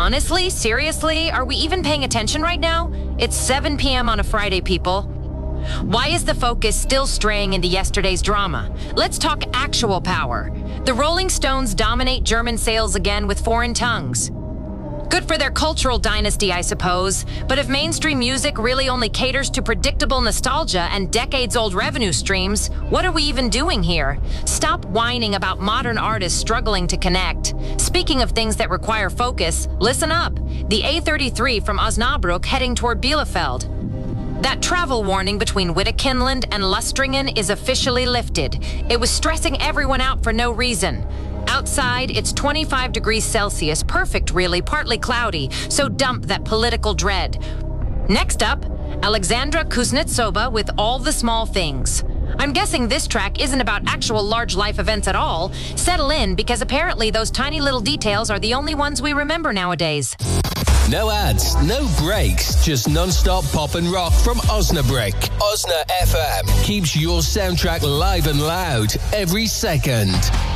Honestly? Seriously? Are we even paying attention right now? It's 7 p.m. on a Friday, people. Why is the focus still straying into yesterday's drama? Let's talk actual power. The Rolling Stones dominate German sales again with foreign tongues. Good for their cultural dynasty, I suppose, but if mainstream music really only caters to predictable nostalgia and decades-old revenue streams, what are we even doing here? Stop whining about modern artists struggling to connect. Speaking of things that require focus, listen up. The A33 from Osnabrück heading toward Bielefeld. That travel warning between Wittekinland and Lustringen is officially lifted. It was stressing everyone out for no reason. Outside, it's 25 degrees Celsius, perfect really, partly cloudy, so dump that political dread. Next up, Alexandra Kuznetsova with All the Small Things. I'm guessing this track isn't about actual large life events at all. Settle in, because apparently those tiny little details are the only ones we remember nowadays. No ads, no breaks, just non-stop pop and rock from Osnabrück. Osna FM keeps your soundtrack live and loud every second.